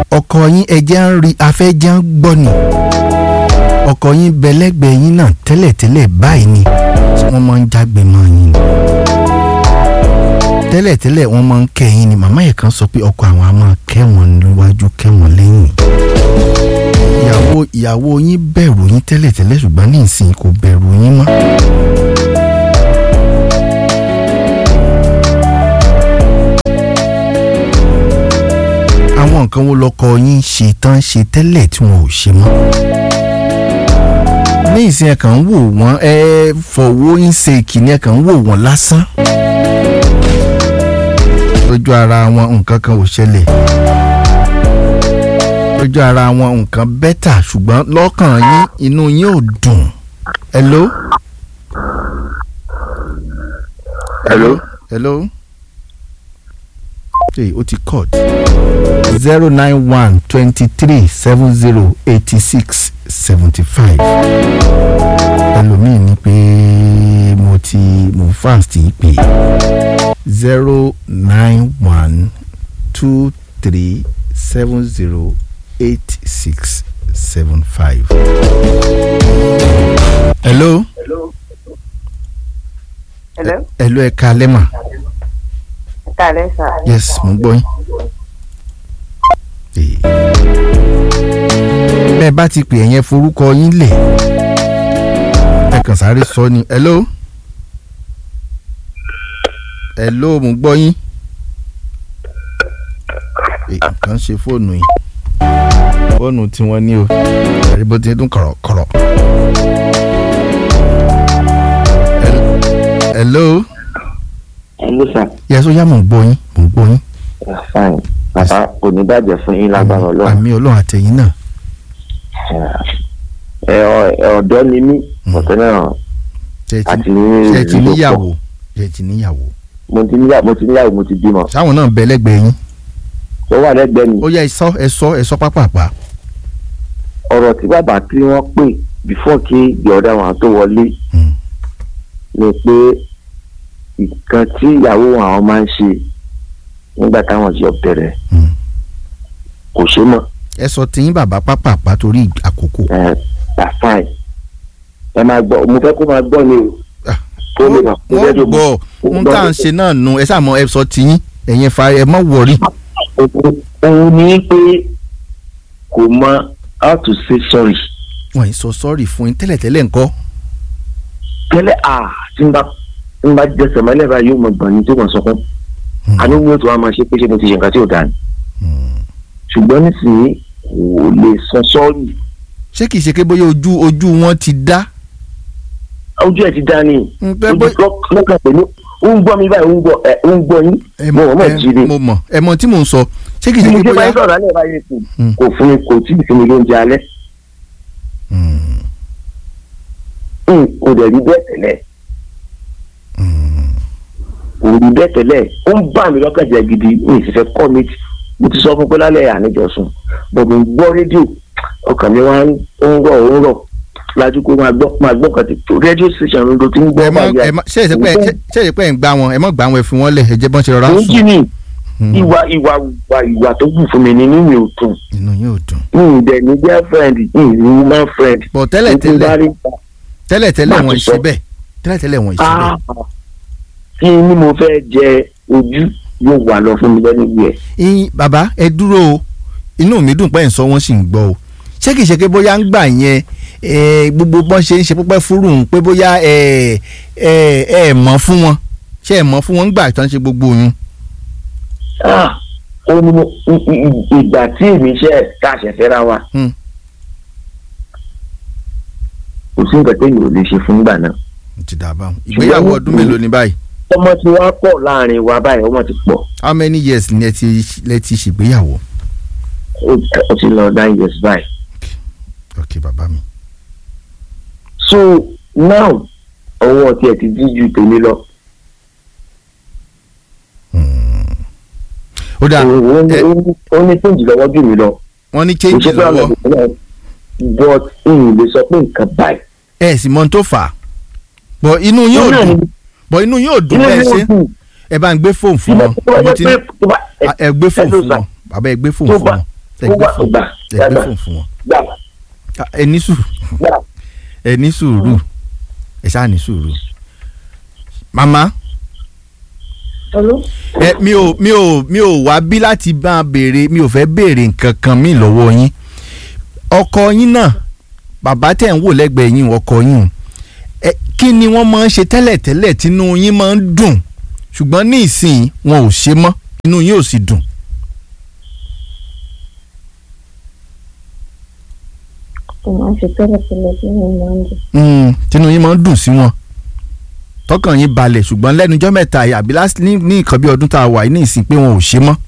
ọkọ yín ẹjẹ́ ń rí afẹ́jẹ́ ń gbọ́ ni ọkọ yín bẹlẹ́gbẹ̀ẹ́ yín náà tẹ́lẹ̀tẹ́lẹ̀ báyìí ni wọ́n máa ń jágbe mọ́ yín ni tẹ́lẹ̀tẹ́lẹ̀ wọ́n máa ń kẹ́ yín ni màmá yẹn kan sọ pé ọkọ àwọn á máa kẹ́ wọn níwájú kẹ́ wọn lẹ́yìn ìyàwó yín bẹ̀rù yín tẹ́lẹ̀tẹ́lẹ̀ ṣùgbọ́n ní ìsìn kò bẹ̀rù yín mọ́. àwọn nǹkan wo lọkọ yín ṣe tán ṣe tẹ́lẹ̀ tí wọn ò ṣe mọ́. ní ìsìn ẹ̀ kàn ń wò wọ́n fọwọ́ ń ṣe ìkíní ẹ̀ kàn ń wò wọ́n lásán. lójú ara wọn nǹkan kan ò ṣẹlẹ̀ lójú ara wọn nǹkan bẹ́tà ṣùgbọ́n lọ́kàn yín inú yín ò dùn. hello. hello. hello. hey, ó ti cut 091 23 70 86 75. ẹlòmíì ní pé mo fast yìí pé 091 23 70 8675. hello. hello. hello ẹ káalẹ́ mà. ẹ káalẹ́ sà. yes mo ń gbọ́ yín. bẹ́ẹ̀ bá ti pè ẹ̀yẹn forúkọ yín lẹ̀ ẹ kàn sáré sọ ni. hello. hello mo ń gbọ́ yín. nǹkan ṣe fóònù yìí fóònù tí wọ́n ní o àríbó ti dún kọ̀rọ̀kọ̀rọ̀. hello. hello sir. yes ó yá mò ń gbọ́ yín mò ń gbọ́ yín. fine bàbá kò ní bàjẹ́ fún yín lágbára Ọlọ́run. àmì Ọlọ́run àtẹ̀yìn náà. ọ̀dọ́ ni mí ọ̀tọ̀ náà àti ṣe ti níyàwó ṣe ti níyàwó. mo ti níyàwó mo ti bímọ. sáwọn náà bẹ lẹ́gbẹ̀ẹ́ yín. ó wà lẹ́gbẹ̀ẹ́ mi. ó yá ẹ sọ pápápá. ọ̀rọ̀ tí bàbá tí wọ́n pè before kí the other one tó wọlé ni pé nǹkan tí ìyàwó àwọn máa ń ṣe nígbà táwọn jọ bẹ̀rẹ̀ kò ṣe mọ́. ẹ sọ tiyín bàbá pápápá torí àkókò. fine ẹ máa gbọ́ mo fẹ́ kó máa gbọ́ ni o. wọ́n gbọ́ ohun tá à ń ṣe náà nu ẹ sàmọ́ ẹ sọ tiyín ẹ̀yin fa ẹ mọ̀ wọ̀rí. òun ní pé kò mọ how to say sorry. wọ́n yìí sọ sorry fún yín tẹ́lẹ̀tẹ́lẹ̀ ńkọ́. tẹ́lẹ̀ tí n bá jẹsẹ̀ mọ́lẹ̀ báyìí yóò mọ gbọ̀n ní tí wọ́n sọ fún. àní wọ́n tó wá máa ṣe pé ṣé mo ti ṣe nǹkan tí ò dáa ni. ṣùgbọ́n nísìnyí kò lè sọ sorry. ṣé kìí ṣe pé bóyá ojú wọn ti dá. ojú ẹ ti dá ni. lọ́kàn pẹ̀lú ó ń gbọ́ mi báyìí ó ń gbọ́ yín. mo mọ̀ ẹ mọ̀ tí mò ń sọ. ṣé kìí ṣe pé bóyá. mo ṣe báyìí sọ̀rọ̀ alẹ́ báyìí sí kò fún mi kò tí ì fún mi lóúnjẹ alẹ́. kò dẹ̀ rí bẹ́ẹ̀ tẹ́lẹ̀. kò rí bẹ́ẹ̀ tẹ́lẹ̀ ó ń bà mí lọ́kàn jẹ́ gidi mi sì fẹ́ kọ́ mi mo ti sọ fún pé lálẹ́ àníjọsùn bọ̀dù ń gbọ́ rédíò ọkàn mi wá ń rọ̀ lájú kó máa gbọ́ kan tí rédíò station ló ti ń gbọ́ báyìí. ṣé èsì pé ẹ̀ ń gbá wọn ẹ mọ̀ gbá wọn ẹ fi wọ́n lẹ̀ ẹ jẹ́ bọ́n ṣe rọra sùn. oúnjẹ ni ìwà tó kù fún mi ni inú mi ò dùn. inú yóò dùn. mi ì dẹ̀ ní girlfriend mi ì ní woman friend. bọ̀ tẹ́lẹ̀tẹ́lẹ̀ wọ́n ṣe bẹ́ẹ̀ tẹ́lẹ̀tẹ́lẹ̀ wọ́n ṣe bẹ́ẹ̀. kí ni mo fẹ́ jẹ ojú yóò wà lọ fún mi lẹ́nu yẹ. bàbá ẹ dúró o inú mi dùn pé ẹ̀ ń sọ wọ́n sì ń gbọ́ o ṣé kìí ṣe pé bóyá ń gbà yẹn gbogbo bọ́n ṣe ń ṣe pípẹ́ fúrú ń pé bóyá ẹ mọ̀ fún wọn ṣé ẹ mọ̀ fún wọn ń gbà tán ṣe gbogbo oyún. ó ní ìgbà tí èmi ṣe káṣẹ fẹ́ra wa kò sí nǹkan téèyàn ò lè ṣe fún ìgbà náà. ti dà báwọn ìgbéyàwó ọdún mélòó ni báyìí. ọmọ tí wàá pọ̀ láàrin wa báyìí ọmọ ti pọ̀. how many years ni ẹ ti ṣègbéyàwó. ó ti lọ 9 years báyìí. ok bàbá mi. so now ọwọ́ tí ẹ ti dí ju tèmi lọ. ó dáa ó ní change lọ́wọ́ jù mí lọ. wọ́n ní change lọ́wọ́. but n lè sọ pé nǹkan báyìí. ẹ sì mọ tó fà á bọ inú yóò dùn bẹ́ẹ̀ ṣe ẹ bá ń gbé fóònù fún wọn ẹ gbé fóònù fún wọn bàbá ẹ gbé fóònù fún wọn. ẹ gbé fóònù fún wọn. ẹ ní sùúrù ẹ ní sùúrù ẹ ṣáà ní sùúrù. màmá mi ò wá bí láti bá a béèrè, mi ò fẹ́ béèrè nǹkan kan mi lọ́wọ́ yín. ọkọ yín náà bàbá tẹ̀ ń wò lẹ́gbẹ̀ẹ́ yín, ọkọ yín kí ni wọ́n máa ń ṣe tẹ́lẹ̀tẹ́lẹ̀ tínú yín máa ń dùn ṣùgbọ́n ní ìsìn wọn ò ṣe mọ́ inú yín ò sì dùn. tínú yín máa ń dùn sí wọn tọkàn yín balẹ̀ ṣùgbọ́n lẹ́nujọ́ mẹ́ta àbí ní nǹkan bí ọdún tá a wà ní ìsìn pé wọn ò ṣe mọ́.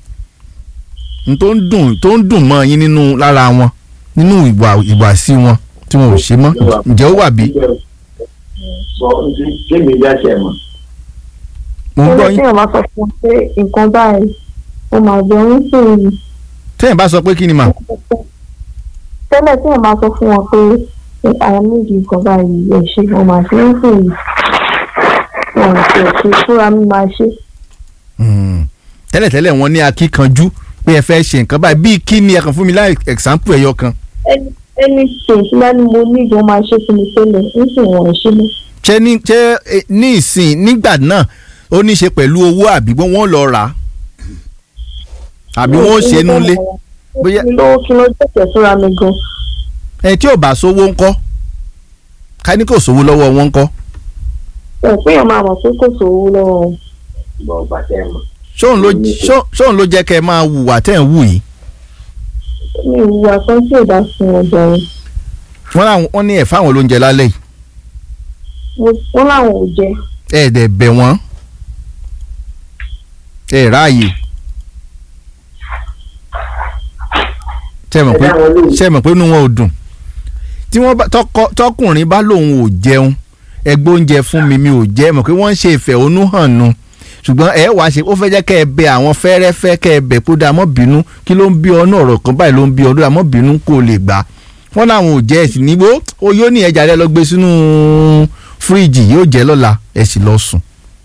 tó ń dùn mọ́ yín nínú lára wọn nínú ìwà sí wọn tí wọn ò ṣe mọ́ ǹjẹ́ ó wà bí. mo ń gbọ́ yín. téèyàn bá sọ fún un pé nǹkan báyìí ó máa jẹ oyún sí i. téèyàn bá sọ pé kí ni mà. tẹ́lẹ̀ téèyàn bá sọ fún wọn pé àwọn méjì nǹkan báyìí ẹ̀ ṣe wọn máa ṣe ń fún yìí wọn àti ẹ̀ṣẹ̀ fúnra mi máa ṣe. tẹ́lẹ̀tẹ́lẹ̀ wọn ní akíkanjú pé ẹ fẹ́ ṣe nǹkan báyìí bíi kí ni ẹ kàn fún mi láì example ẹ̀yọ kan. ẹni ṣèṣin ni mo ní ìjọ máa ṣe fún mi tẹ́lẹ̀ ń sì wọ̀n ṣe mí. ṣé ní ìsìn nígbà náà ó ní í ṣe pẹ̀lú owó àbí wọ́n lọ rà á àbí wọ́n ṣe é nulẹ̀. bóyá kí ló tẹ̀sẹ̀ fúnra mi gan. ẹ tí ò bá sówó ńkọ́ ká ní kò sówó lọ́wọ́ wọn ńkọ́. péyàn máa mọ̀ pé kò sówó lọ́wọ́ ṣóun ló jẹ́ kẹ́ ẹ máa hùwà tẹ́ ẹ̀ ń hù yìí. mi ìwà kan tí ò dá fún ọjà rẹ. wọ́n ní ẹ̀ fáwọn olóúnjẹ lálẹ́ yìí. wọ́n láwọn ò jẹ. ẹ dẹ̀ bẹ̀ wọ́n ẹ ráàyè. ṣe mọ̀ pé inú wọn ò dùn tí wọ́n tọkùnrin bá lòun ò jẹun ẹgbẹ́ oúnjẹ fún mi ò jẹ́ mọ̀ pé wọ́n ń ṣe ìfẹ̀hónú hàn nu ṣùgbọ́n ẹ wàá ṣe ó fẹ́ jẹ́ kẹ́ ẹ bẹ àwọn fẹ́rẹ́fẹ́ kẹ́ ẹ bẹ̀ kó dáa mọ́ bínú kí ló ń bí ọ náà ọ̀rọ̀ kan báyìí ló ń bí ọ dáa mọ́ bínú kó lè gbà wọ́n láwọn ò jẹ́ ẹ̀sìn níbo ó yóò ní ẹja rẹ lọ gbé sínú fíríjì yóò jẹ́ lọ́la ẹ sì lọ sùn.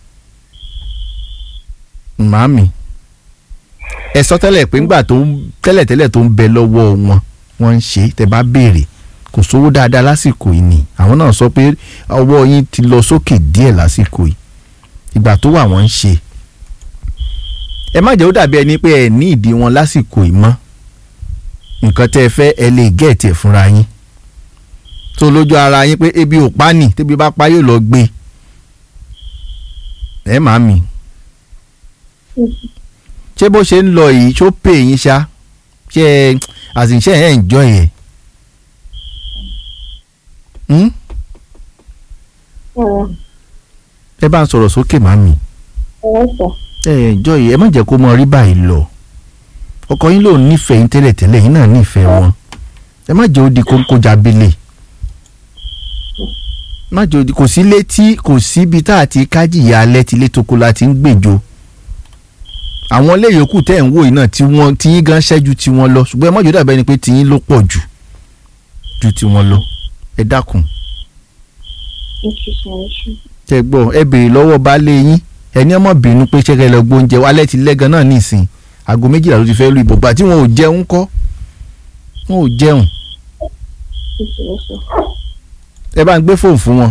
màámi ẹ sọ tẹ́lẹ̀ pé ńgbà tó tẹ́lẹ̀ tó ń bẹ lọ́wọ́ wọ́n ń ṣe tẹ́ bá béèrè kò sówó dáadáa lásìkò yìí ni àwọn náà sọ pé ọwọ́ yín ti lọ sókè díẹ̀ lásìkò yìí ìgbà tó wà wọ́n ń ṣe ẹ má jẹ́ ó dàbí ẹni pé ẹ ní ìdí wọn lásìkò yìí mọ́ nǹkan tẹ́ ẹ fẹ́ ẹ lè gẹ̀ẹ́tì ẹ̀ fúnra yín tó lójú ara yín pé ebi ò pa nì tébi bá pa yóò lọ gbé ẹ màámi ṣé bó ṣe ń lọ yìí ṣó pè yín ṣá ṣe àṣìṣe ẹ̀ ń jọ yẹ. ẹ bá ń sọ̀rọ̀ sókè màmí. jọ yìí ẹ má jẹ́ kó mọ rí báyìí lọ ọkọ yín ló nífẹ̀ẹ́ yín tẹ́lẹ̀tẹ́lẹ̀ yín náà nífẹ̀ẹ́ wọn ẹ má jẹ́ ó di kókó jábílẹ̀ má jẹ́ ó di kò sí létí kò síbi tá a ti kájìyà alẹ́ ti létoko la ti ń gbèjò àwọn ilé yòókù tẹ́ ń wò yìí náà tí yín gan ṣẹ́jú tí wọ́n lọ ṣùgbọ́n ẹ má jẹ́ ó dàbẹ́ ni pé tiyín ló pọ̀ jù tí wọ́n lọ ẹ dákun. tẹ gbọ́ ẹ béèrè lọ́wọ́ baálé yín ẹni ọmọ bínú pé ṣẹ́kẹ́ lọ gbóúnjẹ alẹ́ ti lẹ́gan náà nísìn aago 12 ló ti fẹ́ lu ìbọ̀gbà tí wọn ò jẹun kọ́ wọn ò jẹun. ẹ bá ń gbé fóònù fún wọn.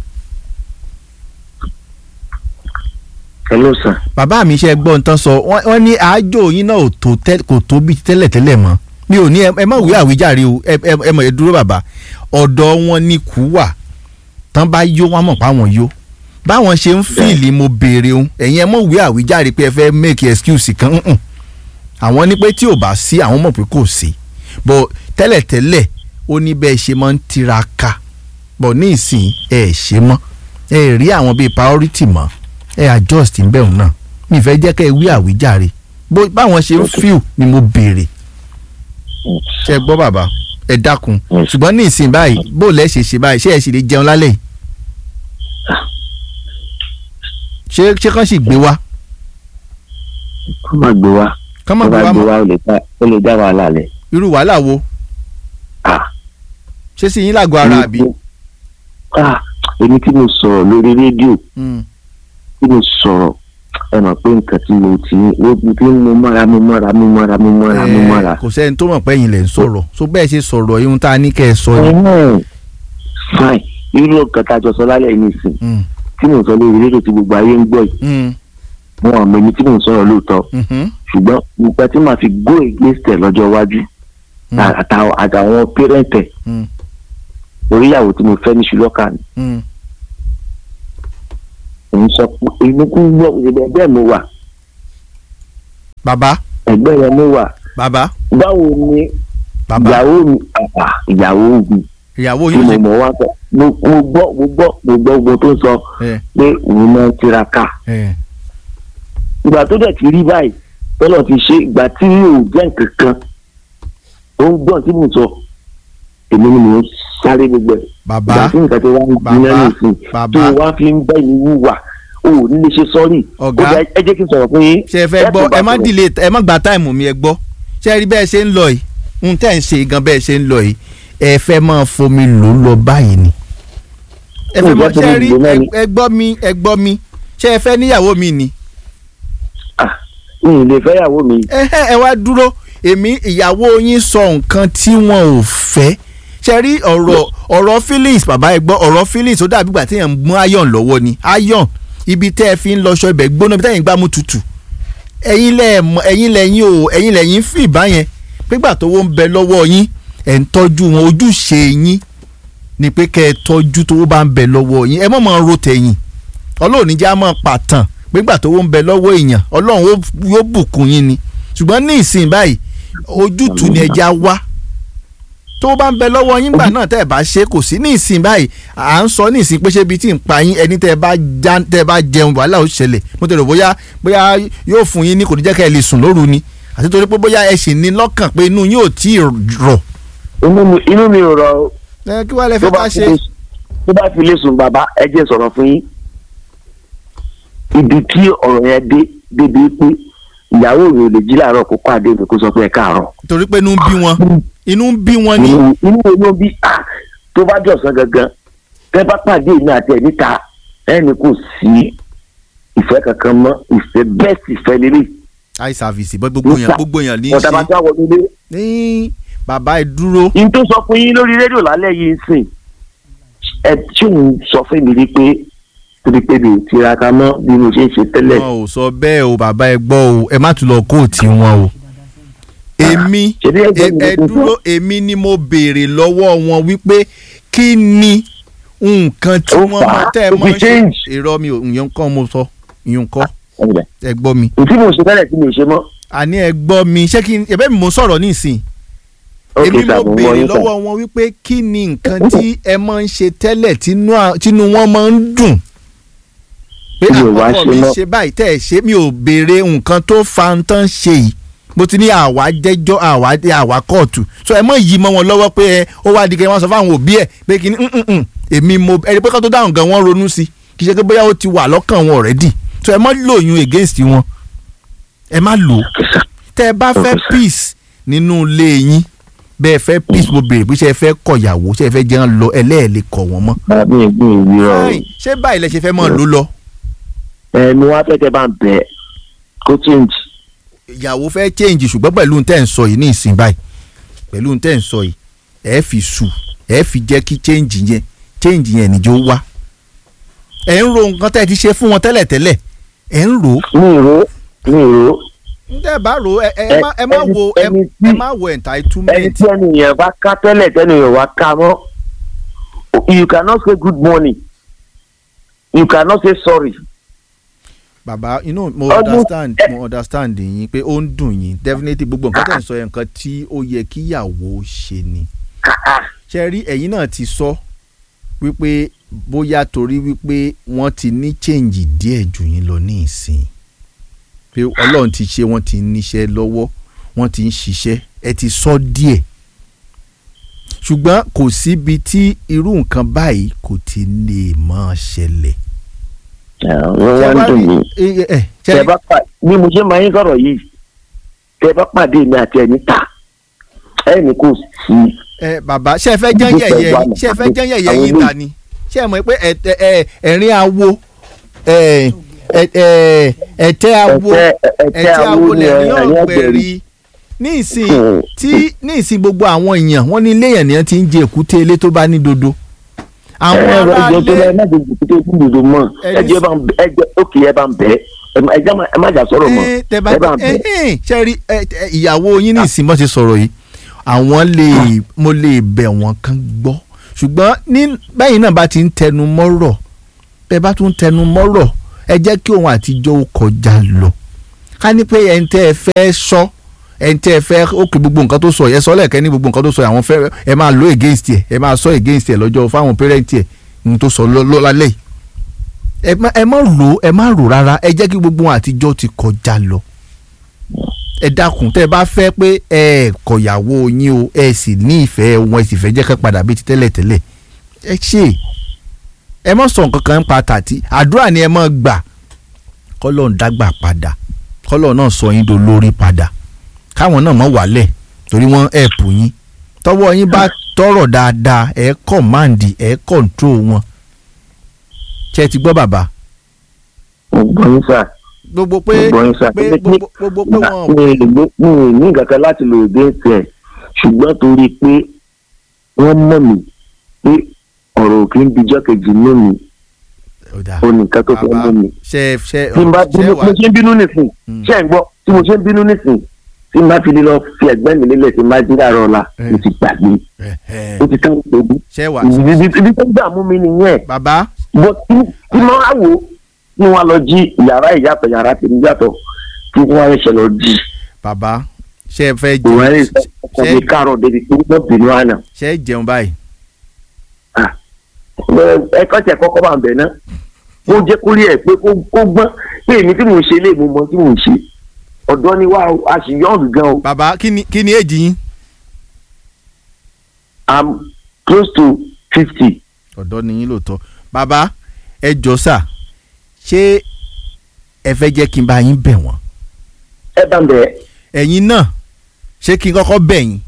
hello sir. bàbá mi ṣe gbọ́ nǹkan sọ wọ́n ní àájò yín náà kò tó bí tẹ́lẹ̀tẹ́lẹ̀ mọ́ mi ò ní ẹ má wí àwíjàre o ẹ mọ̀ ẹ dúró bàbá ọ̀dọ̀ wọn ní kú wà tán bá yó wọn mọ̀ pa wọn yó báwọn ṣe ń fìlì mo béèrè o ẹ̀yin ẹ mọ̀ wí àwíjàre pé ẹ fẹ́ make excuse kan àwọn ní pé tí ò bá sí àwọn mọ̀ pé kò sí bọ̀ tẹ́lẹ̀tẹ́lẹ̀ ó ní bẹ́ẹ̀ ṣe máa ń tiraka bọ̀ ní ìsìn ẹ ṣe mọ́ ẹ rí àwọn bíi priority mọ́ ẹ adjust ń bẹ̀rù náà mi fẹ́ jẹ́ kẹ́ ẹ wí àwíjàre báwọn ṣe ń fíw ni mo béèrè ṣe gbọ́ bàbá ẹ dákun ṣùgbọ́n ní ìsìn báyìí bó lẹ́ ṣe báyìí ṣé ẹ sì lè jẹun lálẹ́ yìí ṣé kán sì gbé wá. kán má gbé wá kán má gbé wá mọ́ ó lè dá wàhálà lẹ̀. irú wàhálà wo ṣé sì yín lágọ̀ọ́ ara àbí. èmi tí mo sọ̀rọ̀ lórí rédíò tí mo sọ̀rọ̀ ẹ mọ̀ pé nǹkan tí mo ti mo mọ́ra. kò sẹ́ni tó mọ̀ pé ẹ̀yin lẹ̀ ń sọ̀rọ̀ so bẹ́ẹ̀ ṣe sọ̀rọ̀ ihun tá a ní kẹ́ ẹ sọ ni. fine irú nǹkan tá a jọ sọ lálẹ́ yìí nìsín tí mò ń sọ lórí rédíò tí gbogbo ayé ń gbọ́ yìí mo hàn mí tí mò ń sọ̀rọ̀ lóòótọ́ ṣùgbọ́n nípa tí màá fi go against ẹ̀ lọ́jọ́ iwájú àtàwọn parent ẹ̀ oríyàwó tí mo fẹ́ ní ṣùlọ́kà ni òun sọ pé inú kú gbọ́ ẹgbẹ́ mi wà. bàbá. ẹgbẹ́ yẹn mi wà. bàbá. báwo ni ìyàwó mi yìí ṣe mo wá sọ mo gbọ́ tó sọ pé òun náà tiraka. ìgbà tó dẹ̀ ti rí báyìí tọ́lọ̀ ti ṣe ìgbà tí yóò jẹ́ nǹkan kan ó ń gbọ́n tí mo sọ èmi ni mo sáré gbogbo ẹ̀. bàbá ìgbà tí nǹkan tó wá ń gbiná nìsín tó wá fi ń bẹ́ mi wúwà o ò ní lè ṣe sọ́ọ̀rì. ọ̀gá ẹ jẹ́ kí n sọ̀rọ̀ fún yín. ṣe ẹ fẹ́ gbọ́ ẹ má delay ẹ má gba táìmù mi ẹ gbọ́ ṣe ẹ rí bẹ́ẹ̀ ṣe ń lọ yìí ń tẹ̀ ń ṣe gan bẹ́ẹ̀ ṣe ń lọ yìí ẹ fẹ́ máa fomi lò lọ báyìí ni. ẹ fẹ́ mọ ṣe rí ẹ gbọ́ mi ṣe ẹ fẹ́ níyàwó mi ni. mi ì lè fẹ́ ìyàwó mi. ẹ wá dúró èmi ìyàwó yín sọ nǹkan tí wọn ò fẹ́ ṣe rí ọ̀rọ̀ feelings bàbá ẹ gbọ́ ọ̀rọ̀ feelings ó dàbí ìgbà tí èèyàn mú iron lọ́wọ́ ni iron ibi tẹ́ ẹ fi ń lọ́ṣọ ibẹ̀ gbóná ibi tẹ́yìn gbámú tutù ẹ̀yin lẹ́yìn fi báyẹn pígbà tó wọ́n ń bẹ lọ́wọ́ yín ẹ̀ ń tọ́jú wọn ojúṣe yín ni pé kẹ́ ẹ tọ́jú tó bá ń bẹ lọ́wọ́ yín ẹ mọ̀ máa ro tẹ̀yìn ọlọ́run níjà máa pàtàn pígbà tó wọ́n ń bẹ lọ́wọ́ èèyàn ọlọ́run yóò bùkún yín ni ṣùgbọ́n ní ìsìn báyìí ojútùú ni ẹja wá tó bá ń bẹ lọ́wọ́ yín gbà náà tẹ́ ẹ bá ṣe kò sí ní ìsìn báyìí à ń sọ ní ìsìn pé ṣé ibi tí ń pa yín ẹni tẹ́ ẹ bá jẹun wàhálà ó ṣẹlẹ̀ mo tẹ̀lé bóyá yóò fún yín ní kò ní jẹ́ kẹ́ ẹ lè sùn lóru ni àti torí pé bóyá ẹ sì ní lọ́kàn pé inú yín ò tí ì rọ̀. inú mi ò rọ̀ o. kí wàá lẹ fẹ́ ká ṣe. tó bá fi lè sùn bàbá ẹ jẹ́ sọ̀rọ̀ fún yín ibi tí ọ̀rọ̀ yẹn débi pé ìyàwó mi ò lè jí láàárọ̀ kó pàdé mi kó sọ pé ẹ káàárọ̀. torí pé inú ń bí wọn ni. inú bí tó bá jọ̀sán gangan tẹ́ bá pàdé mi àti ẹ̀ níta ẹni kò sí ìfẹ́ kankan mọ́ ìfẹ́ bẹ́ẹ̀ sì fẹ́ lélẹ̀. eye service bọ́ gbogbo èèyàn ní í ṣe. ọ̀tá bá tí a wọ nílé. ní bàbá ẹ dúró. n tó sọ fún yín lórí rédíò lálẹ́ yìí sìn ẹ tí òun sọ fún mi rí pé torí pé mi ò tiraka mọ́ bí mo ṣe ń ṣe tẹ́lẹ̀. wọn ò sọ bẹ́ẹ̀ o bàbá ẹ gbọ́ o ẹ má tún lọ kóòtù wọn o. èmi ẹ dúró èmi ni mo béèrè lọ́wọ́ wọn wípé kí ni nǹkan tí wọ́n máa tẹ́ ẹ mọ́ ṣe èrò mi ò ìyẹn kọ́ mo sọ ìyẹn kọ́ ẹ gbọ́ mi. tí mo ṣe tẹ́lẹ̀ tí mi ò ṣe mọ́. àní ẹ gbọ́ mi ṣé kí ẹ̀bẹ̀ mi mo sọ̀rọ̀ nísìn èmi mo béèrè lọ́wọ́ wọn wípé kí ni nǹkan tí ẹ máa ń ṣe tẹ́lẹ̀ tínú wọn máa ń dùn pé àkọ́kọ́ mi ṣe báyìí tẹ́ ẹ ṣe mi ò béèrè nǹkan tó fa ń tán ṣe yìí mo ti ní àwa jẹ́jọ́ àwa kóòtù so ẹ mọ̀ yìí mọ́ wọn lọ́wọ́ pé ó wá di kẹ́ wọ́n sọ fáwọn òbí ẹ̀ pé kí ni èmi mo ẹni pé ká tó dáhùn gan wọ́n ronú sí kì í ṣe pé bóyá ó ti wà lọ́kàn wọn already so ẹ mọ̀ lòyún against wọn ẹ má lò ó tẹ́ ẹ bá fẹ́ peace nínú ilé yín bẹ́ẹ̀ fẹ́ peace mo béèrè pé ṣé ẹ fẹ́ kọ̀yàwó ṣé ẹ fẹ́ jẹun lọ ẹlẹ́ẹ̀lẹ́ kọ̀ wọ́n mọ́. ṣé báyìí lẹ ṣe fẹ́ mọ̀ ló lọ. mo wá fẹ́ tẹ́ bá ń bẹ̀ kó change. ìyàwó fẹ́ change ṣùgbọ́n pẹ̀lú tẹ́ ń sọ yìí ní ìsìn báyìí pẹ̀lú tẹ́ ń sọ yìí ẹ fi sùn ẹ fi jẹ́ kí change yẹn níjó wá. ẹ ń ro nǹkan tẹ́ ẹ ti ṣe fún wọn tẹ́lẹ̀tẹ́lẹ̀ ẹ ń ro. mi ro. ǹjẹ́ bá ro ẹ má wo entitlement. ẹni tí ẹnìyàn bá ká tẹ́lẹ̀ tẹ́nìyàn wá ká mọ́ you cannot say good morning you cannot say sorry. bàbá mo understand yín pé ó ń dùn yín definitely gbogbo nǹkan tẹ̀ ń sọ yẹn nǹkan tí ó yẹ kíyàwó ṣe ni. ṣe rí ẹ̀yin náà ti sọ wípé bóyá torí wípé wọ́n ti ní change díẹ̀ jù yín lọ ní ìsìn pé ọlọ́run ti ṣe wọ́n ti níṣẹ́ lọ́wọ́ wọ́n ti ń ṣiṣẹ́ ẹ ti sọ díẹ̀ ṣùgbọ́n kò síbi tí irú nǹkan báyìí kò ti lè máa ṣẹlẹ̀. wọ́n ń dùn mí bí mo ṣe máa ń sọ̀rọ̀ yìí tẹ́ bá pàdé mi àti ẹni ta ẹni kò sí. bàbá ṣe é fẹ́ jẹ́ yẹ̀yẹ́ yín ta ni ṣe é mọ̀ pé ẹ̀rín awo ẹ̀tẹ́ awo lẹ́yìn ọ̀gbẹ̀rì ní ìsìn gbogbo àwọn èèyàn wọ́n ní ilé èèyàn ti ń jẹ èkúté ilé tó bá ní dodo. àwọn ará ilé ẹ má jẹ èkúté dodo mọ́ ẹjẹ òkè ẹ bá ń bẹ ẹ má jà sọ̀rọ̀ mọ́ ẹ bá ń bẹ. ṣe rí ìyàwó yín ní ìsìn bọ́ ṣe sọ̀rọ̀ yìí mo lè bẹ̀ wọ́n kán gbọ́ ṣùgbọ́n bẹ́yìn náà bá ti ń tẹnu mọ́rọ̀ bẹ́ẹ̀ bá tún tẹnu mọ́rọ̀ ẹ jẹ́ kí òun àtijọ́ ó kọjá lọ ká ní pé ẹni tẹ́ ẹ fẹ́ sọ ẹni tẹ́ ẹ fẹ́ òkè gbogbo nǹkan tó sọ yẹ sọ lẹ́ẹ̀kẹ́ ní gbogbo nǹkan tó sọ àwọn fẹ́ ẹ máa lo against ẹ máa sọ against ẹ lọ́jọ́ fáwọn parent ẹ ní tó sọ lọ́lálẹ́ ẹ má rò rárá ẹ jẹ́ kí gbogbo òun àtijọ́ ti kọjá lọ ẹ dákun tẹ́ ẹ bá fẹ́ pé ẹ kọ̀yàwó yín o ẹ sì ní ìfẹ́ wọn ẹ sì fẹ́ jẹ́ ká padà bíi ti tẹ́lẹ̀tẹ́lẹ̀ ẹ ṣe ẹ mọ̀ sọ nǹkan kan pa tàtí àdúrà ni ẹ mọ̀ gbà kọ́lọ̀ ń dágbà padà kọ́lọ̀ náà sọ yín dolórí padà káwọn náà mọ̀ wálẹ̀ torí wọ́n ẹ̀pù yín tọwọ́ yín bá tọrọ dáadáa ẹ kọ̀máǹdì ẹ kọ̀ǹtró wọn ṣe ti gbọ́ bàbá. ọgbọ́n sà gbogbo pé wọn. mi ò ní kankan láti lò against ẹ ṣùgbọ́n torí pé wọ́n mọ̀ mí pé ọ̀rọ̀ òkè ń dijọ́ kejì mú mi onìkan tó fẹ́ mú mi. tí n bá bínú mo ṣe ń bínú nísìn ṣé ẹ̀ ń gbọ́ tí mo ṣe ń bínú nísìn tí n bá fi lọ fi ẹ̀gbẹ́ mi lélẹ̀ tí n bá jí láàárọ̀ ọ̀la mo ti gbàgbé ó ti tán ìtòbí ibi tó gbà mú mi nìyẹn. bàbá. bó tí mo á wò ní wọn lọ jí yàrá ìyàtọ̀ yàrá tèmi yàtọ̀ tí wọn ṣe lọ jí. bàbá ṣé ẹ fẹ́ jẹun ṣé ẹ káàárọ̀ débi tó gbọ́ bínú àná. ṣé ẹ jẹun báyìí. ẹ kọ́ tẹ̀ kọ́kọ́ bá ń bẹ̀ náà mo jẹ́ kórè ẹ̀ pé kó gbọ́n pé èmi tí mò ń ṣe lè mo mọ tí mò ń ṣe ọ̀dọ́ ni wá a sì yọ̀ ọ̀dùn gan o. bàbá kí ni èjì yín. I'm close to 50. ọ̀dọ́ ni yín lóòótọ́ bàbá ẹ jọ sà ṣé ẹ fẹ́ jẹ́ kí n bá yín bẹ̀ wọ́n. ẹ bá ń bẹ̀. ẹ̀yin náà ṣé kí n kọ́kọ́ bẹ̀ yín.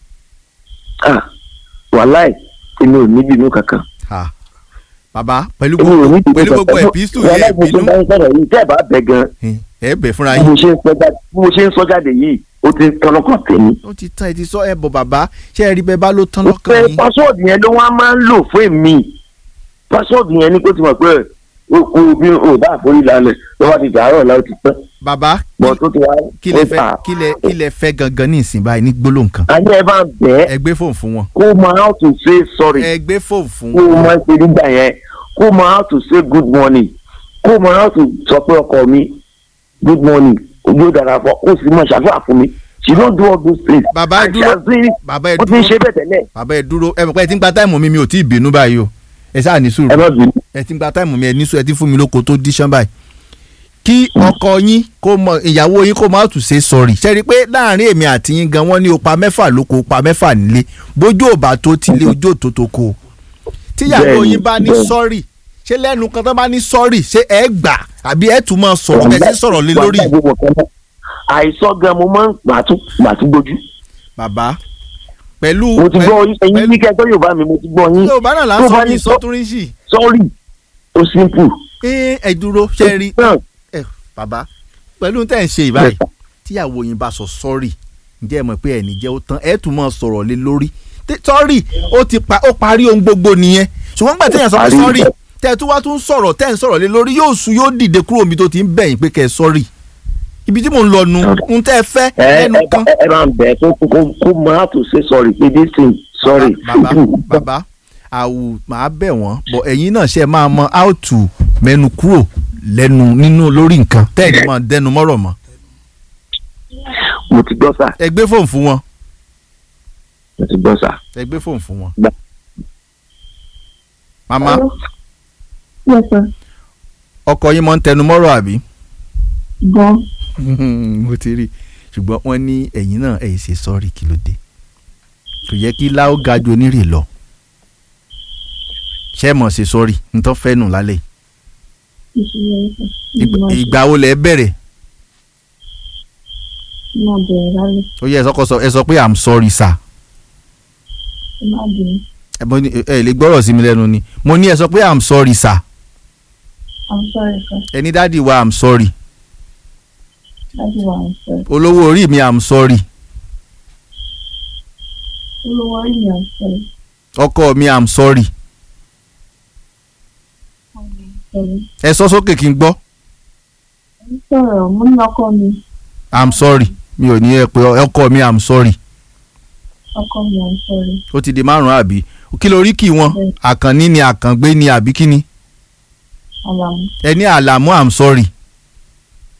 wàláì èmi ò ní bínú kankan. bàbá pẹ̀lú gbogbo ẹ̀písù yẹn bínú. tẹ́ ẹ bá bẹ̀ gan. ẹ bẹ̀ fúnra yín. mo ṣe ń sọ jáde yìí ó ti tán lọ́kàn tèmi. ó ti tán ẹ ti sọ ẹ bọ̀ bàbá ṣé ẹ rí bẹ́ẹ̀ bá ló tán lọ́kàn yín. pásọ̀dù yẹn ló wá máa ń lò fún èmi pásọ̀dù yẹn ni kó ti mọ̀ pé o bí o bá àforí lálẹ́ lọ́wọ́ ti dàárọ̀ la ó ti tán. bàbá kí lẹ fẹ́ gangan ní ìsìn báyìí ní gbólóhùn kan. àní ẹ bá bẹ́ẹ̀. ẹ gbé fóònù fún wọn. kó mọ how to say sorry. ẹ gbé fóònù fún wọn. kó mọ ṣe nígbà yẹn kó mọ how to say good morning kó mọ how to sọ pé ọkọ mi good morning ojú dára fọ kó sì mọ ṣàdúrà fún mi. she don't do all those things. bàbá ẹ dúró bàbá ẹ dúró ó ti ń ṣe bẹ́ẹ̀ tẹ́lẹ̀. bàbá ẹ dúró ẹ mọ̀ pé ẹ ti ń gba táìmù mi ò tí ì bínú báyìí o ẹ sáà ní sùúrù ẹ ti ń gba táìmù mi ẹ ní sùúrù ẹ ti fún mi lóko tó díṣán báyìí kí ọkọ yín kó mọ ìyàwó yín kó má tún ṣe sọrí ṣe rí i pé láàrin èmi àti yín gan wọ́n ní o pa mẹ́fà lóko o pa mẹ́fà nílé bójú ò bá tó ti lé ojú òtó tó kó o tíyàwó yín bá ní sọrí ṣé lẹ́nu kan tó bá ní sọrí ṣé ẹ gbà àbí ẹ tún máa sọ̀rọ̀ bẹ́ẹ̀ sí sọ̀rọ̀ lé lórí. àìsàn gan mo máa ń gbàtú gbójú. bàbá pẹ̀lú. mo ti gbọ́ ẹyin ní kẹ́kọ̀ọ́ yorùbá mi mo ti gbọ́ yín. yorùbá náà là ń sọ ní sọtúnrísì. sọ́ọ̀rì ó simple. ẹ dúró ṣe rí bàbá pẹ̀lú tẹ́ ẹ̀ ń ṣe ìbáyìí tíyàwó yín bá sọ sọ́ọ̀rì ǹjẹ́ ẹ mọ̀ pé ẹ̀ní jẹ́ ó tán ẹ̀ tún máa sọ̀rọ̀ lé lórí sọ́ọ̀rì ó parí ohun gbogbo nìyẹn ṣùgbọ́n gbà téèyàn sọ pé sọ́ọ̀rì tẹ́ ẹ tún wá tún sọ̀rọ̀ tẹ́ ẹ̀ ń sọ̀rọ̀ lé lórí yóò dìde kúrò mi tó ti ń bẹ̀yìn pé kẹ́ ẹ sọ́ọ̀rì ibi tí mò ń lọ nu ń tẹ́ ẹ fẹ́ lẹ́nu kan. ẹ máa ń bẹ̀ kó máa tó ṣe sọ̀rì pé this thing sorry. bàbá àwù máa bẹ̀ wọ́n bọ̀ ẹ̀yin náà ṣe máa mọ how to mẹ́nu kúrò lẹ́nu nínú lórí nǹkan tẹ́ẹ̀ni máa dẹnu mọ́rọ̀ mọ́. mo ti gbọ́ sà. ẹ gbé fóònù fún wọn. mo ti gbọ́ sà. ẹ gbé fóònù fún wọn. màmá ọkọ yín máa ń tẹnu mọ́rọ̀ àbí. gan. mo ti rí ṣùgbọ́n wọ́n ní ẹ̀yin náà ẹ̀ ṣe sọ́ọ̀rì kí ló dé kò yẹ kí láó ga ju onírè lọ ṣé mọ̀ ṣe sọ́ọ̀rì nítorí fẹ́ nù lálẹ́ ìgbà wo lẹ bẹ̀rẹ̀. ó yẹ ẹ sọ pé I'm sorry sir. ẹ lè gbọ́rọ̀ sí mi lẹ́nu ni mo ní ẹ sọ pé I'm sorry sir. I'm sorry, sir. ẹni dádì wa I'm sorry. Daddy wa, I'm sorry. olówó orí mi I'm sorry. Olówó orí mi, I'm sorry. ọkọ mi I'm sorry. Sorry. ẹ sọ sókè kí n gbọ́. I'm sorry, mo ní ọkọ mi. I'm sorry. mi ò ní ẹ pé ọkọ mi I'm sorry. Ọkọ mi, I'm sorry. ó ti di 5 àbí kí lórí kí wọn àkànní ni àkàngbé ni àbí kí ni. Àlàmú. ẹ ní àlàmú I'm sorry.